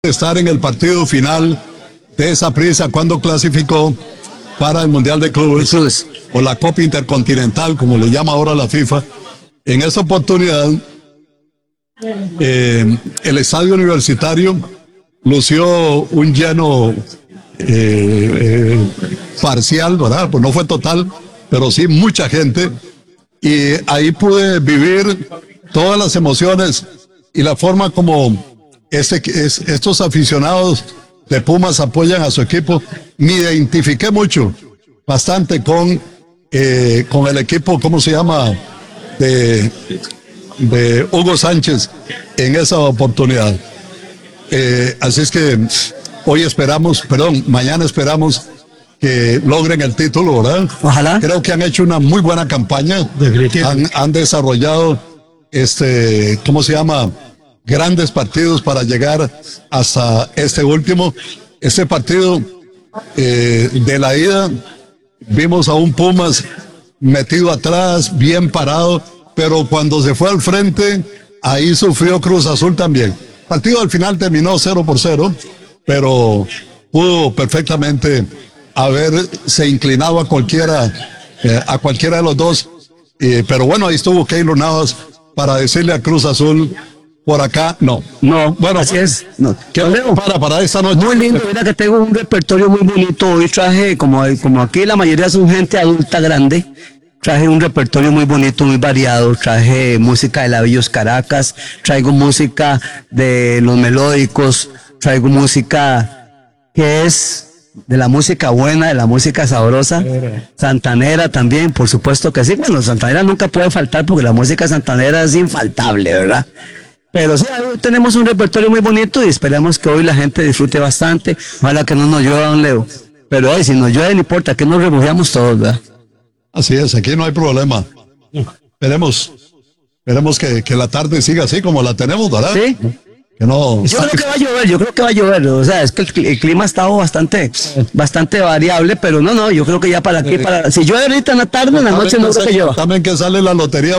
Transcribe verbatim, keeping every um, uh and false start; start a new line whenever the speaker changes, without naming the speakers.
estar en el partido final de Saprissa cuando clasificó para el Mundial de Clubes o la Copa Intercontinental, como le llama ahora la FIFA. En esa oportunidad, eh, el estadio universitario lució un lleno eh, eh, parcial, ¿verdad? Pues no fue total, pero sí mucha gente. Y ahí pude vivir todas las emociones y la forma como este, es, estos aficionados de Pumas apoyan a su equipo. Me identifiqué mucho, bastante con, eh, con el equipo, ¿cómo se llama? De, de Hugo Sánchez en esa oportunidad. Eh, así es que hoy esperamos, perdón, mañana esperamos que logren el título, ¿verdad?
Ojalá.
Creo que han hecho una muy buena campaña. Han, han desarrollado, este, ¿cómo se llama? Grandes partidos para llegar hasta este último. Este partido eh, de la ida, vimos a un Pumas metido atrás, bien parado, pero cuando se fue al frente, ahí sufrió Cruz Azul también. El partido al final terminó cero por cero, pero pudo perfectamente haberse inclinado a cualquiera, eh, a cualquiera de los dos. Eh, pero bueno, ahí estuvo Keylor Navas para decirle a Cruz Azul, por acá, no.
No,
bueno,
así es. No.
¿Qué para, para esta noche?
Muy lindo, mira que tengo un repertorio muy bonito. Hoy traje, como, como aquí la mayoría son gente adulta grande, traje un repertorio muy bonito, muy variado. Traje música de Labillos Caracas, traigo música de los melódicos, traigo música que es de la música buena, de la música sabrosa, santanera también, por supuesto que sí. Bueno, santanera nunca puede faltar porque la música santanera es infaltable, ¿verdad? Pero sí, tenemos un repertorio muy bonito y esperamos que hoy la gente disfrute bastante. Ojalá que no nos llueva, don Leo. Pero hoy, si nos llueve, no importa, que nos refugiamos todos, ¿verdad?
Así es, aquí no hay problema. Esperemos, esperemos que, que la tarde siga así como la tenemos, ¿verdad?
Sí.
Que no...
Yo creo que va a llover, yo creo que va a llover. O sea, es que el, el clima ha estado bastante, bastante variable, pero no, no, yo creo que ya para aquí, para, si llueve ahorita en la tarde, en la noche no creo que llueva.
También que sale la lotería